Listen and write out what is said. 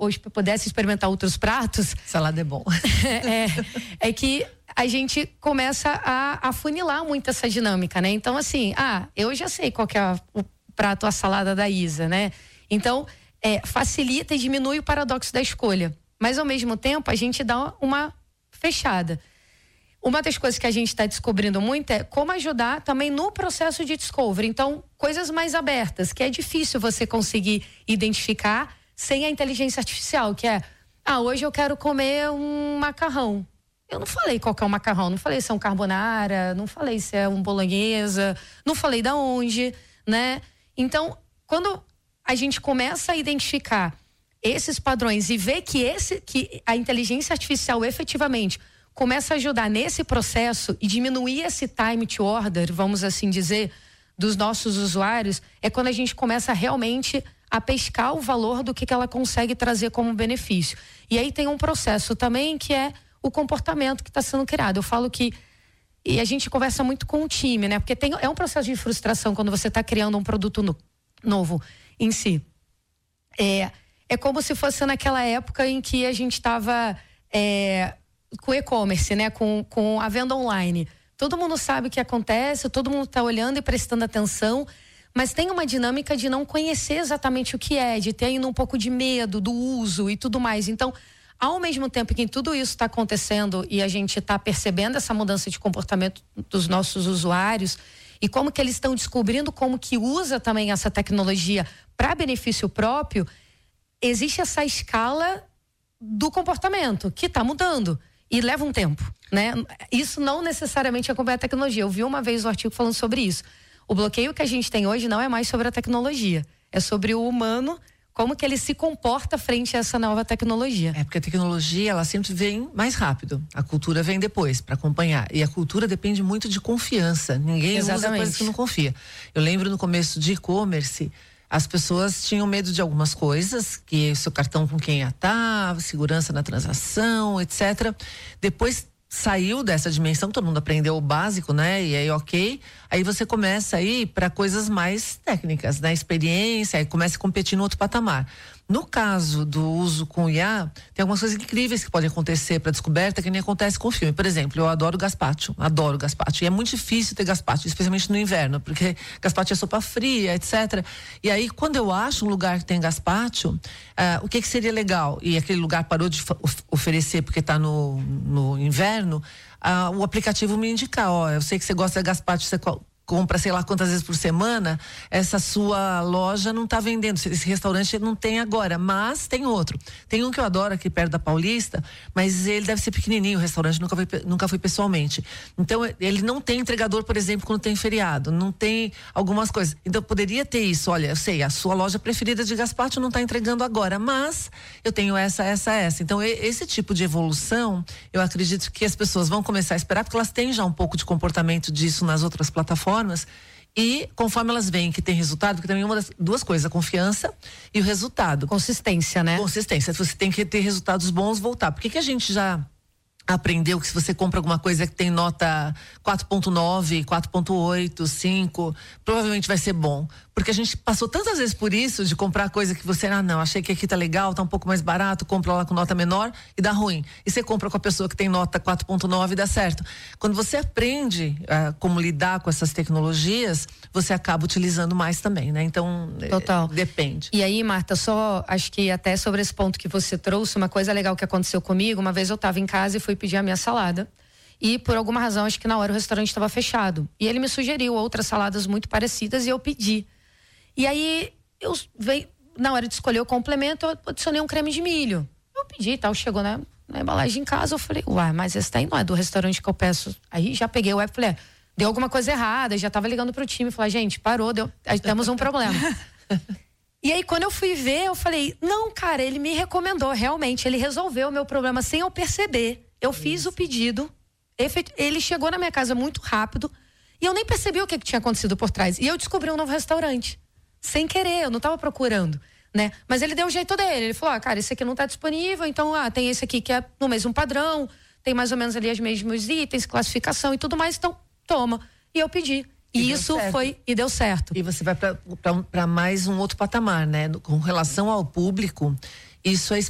ou pudesse experimentar outros pratos. Salada é bom. É que a gente começa a afunilar muito essa dinâmica, né? Então, assim, eu já sei qual que é o prato, a salada da Isa, né? Então, facilita e diminui o paradoxo da escolha. Mas, ao mesmo tempo, a gente dá uma fechada. Uma das coisas que a gente está descobrindo muito é como ajudar também no processo de discovery. Então, coisas mais abertas, que é difícil você conseguir identificar sem a inteligência artificial, que é, hoje eu quero comer um macarrão. Eu não falei qual que é o macarrão, não falei se é um carbonara, não falei se é um bolonhesa, não falei da onde, né? Então, quando a gente começa a identificar esses padrões e ver que a inteligência artificial efetivamente começa a ajudar nesse processo e diminuir esse time to order, vamos assim dizer, dos nossos usuários, é quando a gente começa realmente a pescar o valor do que ela consegue trazer como benefício. E aí tem um processo também que é o comportamento que está sendo criado. Eu falo que, e a gente conversa muito com o time, né? Porque é um processo de frustração quando você está criando um produto novo em si. É como se fosse naquela época em que a gente estava com e-commerce, né? Com a venda online. Todo mundo sabe o que acontece, todo mundo está olhando e prestando atenção, mas tem uma dinâmica de não conhecer exatamente o que é, de ter ainda um pouco de medo do uso e tudo mais. Então, ao mesmo tempo que tudo isso está acontecendo e a gente está percebendo essa mudança de comportamento dos nossos usuários e como que eles estão descobrindo como que usa também essa tecnologia para benefício próprio, existe essa escala do comportamento que está mudando. E leva um tempo, né? Isso não necessariamente acompanha a tecnologia. Eu vi uma vez um artigo falando sobre isso. O bloqueio que a gente tem hoje não é mais sobre a tecnologia. É sobre o humano, como que ele se comporta frente a essa nova tecnologia. Porque a tecnologia, ela sempre vem mais rápido. A cultura vem depois, para acompanhar. E a cultura depende muito de confiança. Ninguém usa coisa que não confia. Eu lembro no começo de e-commerce, as pessoas tinham medo de algumas coisas, que seu cartão com quem ia estar, segurança na transação, etc. Depois saiu dessa dimensão, todo mundo aprendeu o básico, né? E aí, ok. Aí você começa a ir para coisas mais técnicas, né? Experiência, aí começa a competir no outro patamar. No caso do uso com IA, tem algumas coisas incríveis que podem acontecer para descoberta que nem acontece com o filme. Por exemplo, eu adoro gazpacho. E é muito difícil ter gazpacho, especialmente no inverno, porque gazpacho é sopa fria, etc. E aí, quando eu acho um lugar que tem gazpacho, o que seria legal? E aquele lugar parou de oferecer porque está no inverno, o aplicativo me indicar, eu sei que você gosta de gazpacho, você compra sei lá quantas vezes por semana, essa sua loja não está vendendo, esse restaurante não tem agora, mas tem outro. Tem um que eu adoro aqui perto da Paulista, mas ele deve ser pequenininho, o restaurante, nunca fui pessoalmente. Então ele não tem entregador, por exemplo, quando tem feriado, não tem algumas coisas. Então poderia ter isso, olha, eu sei, a sua loja preferida de gazpacho não está entregando agora, mas eu tenho essa. Então esse tipo de evolução, eu acredito que as pessoas vão começar a esperar, porque elas têm já um pouco de comportamento disso nas outras plataformas. E conforme elas veem que tem resultado, porque também uma das duas coisas, a confiança e o resultado. Consistência, né? Consistência, você tem que ter resultados bons, voltar. Por que a gente já aprendeu que se você compra alguma coisa que tem nota 4.9, 4.8, 5, provavelmente vai ser bom? Porque a gente passou tantas vezes por isso, de comprar coisa que você, não, achei que aqui tá legal, tá um pouco mais barato, compra lá com nota menor e dá ruim. E você compra com a pessoa que tem nota 4.9 e dá certo. Quando você aprende como lidar com essas tecnologias, você acaba utilizando mais também, né? Então, total. Depende. E aí, Marta, só acho que até sobre esse ponto que você trouxe, uma coisa legal que aconteceu comigo, uma vez eu tava em casa e fui pedir a minha salada. E por alguma razão, acho que na hora o restaurante estava fechado. E ele me sugeriu outras saladas muito parecidas e eu pedi. E aí, na hora de escolher o complemento, eu adicionei um creme de milho. Eu pedi e tal, chegou na embalagem em casa, eu falei, mas esse daí não é do restaurante que eu peço. Aí já peguei o app e falei, deu alguma coisa errada, já tava ligando pro time, falei, gente, parou, temos um problema. E aí, quando eu fui ver, eu falei, não, cara, ele me recomendou, realmente, ele resolveu o meu problema sem eu perceber. Eu fiz o pedido, ele chegou na minha casa muito rápido e eu nem percebi o que tinha acontecido por trás. E eu descobri um novo restaurante, sem querer, eu não tava procurando, né? Mas ele deu o jeito dele, ele falou, cara, esse aqui não tá disponível, então, tem esse aqui que é no mesmo padrão, tem mais ou menos ali os mesmos itens, classificação e tudo mais, então, toma. E eu pedi. E isso deu certo. E você vai para mais um outro patamar, né? Com relação ao público, isso é